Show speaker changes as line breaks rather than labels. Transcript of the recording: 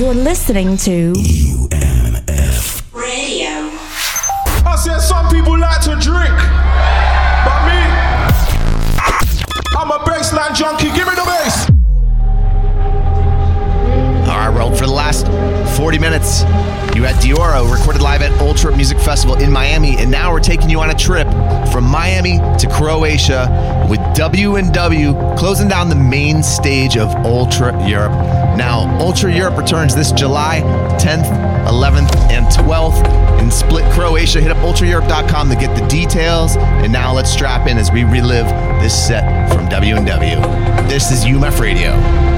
You're listening to
UMF Radio.
I said some people like to drink, but me, I'm a bassline junkie. Give me the bass.
All right, rolled for the last 40 minutes. You had Dioro, recorded live at Ultra Music Festival in Miami, and now we're taking you on a trip from Miami to Croatia with W&W closing down the main stage of Ultra Europe. Now, Ultra Europe returns this July 10th, 11th, and 12th in Split, Croatia. Hit up ultraeurope.com to get the details. And now let's strap in as we relive this set from W&W. This is UMF Radio.